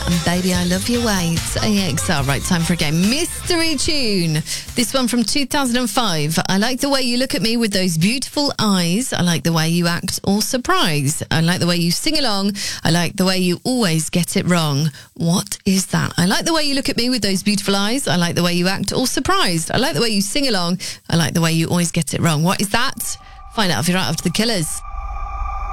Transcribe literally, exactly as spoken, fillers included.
and Baby I Love Your Way. It's A X R. Right, time for a game. Mystery tune. This one from two thousand five. I like the way you look at me with those beautiful eyes. I like the way you act all surprised. I like the way you sing along. I like the way you always get it wrong. What is that? I like the way you look at me with those beautiful eyes. I like the way you act all surprised. I like the way you sing along. I like the way you always get it wrong. What is that? Find out if you're right after the Killers.